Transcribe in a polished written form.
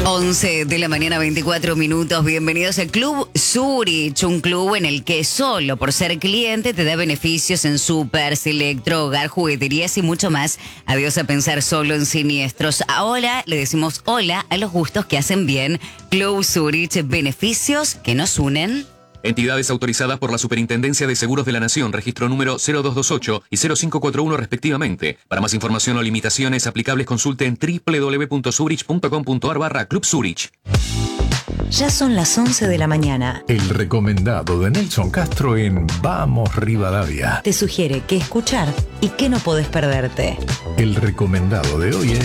11 de la mañana, 24 minutos. Bienvenidos al Club Zurich, un club en el que solo por ser cliente te da beneficios en supers, electro, hogar, jugueterías y mucho más. Adiós a pensar solo en siniestros. Ahora le decimos hola a los gustos que hacen bien. Club Zurich, beneficios que nos unen. Entidades autorizadas por la Superintendencia de Seguros de la Nación, registro número 0228 y 0541 respectivamente. Para más información o limitaciones aplicables consulte en www.zurich.com.ar/Club Zurich. Ya son las 11 de la mañana. El recomendado de Nelson Castro en Vamos Rivadavia. Te sugiere qué escuchar y qué no podés perderte. El recomendado de hoy es...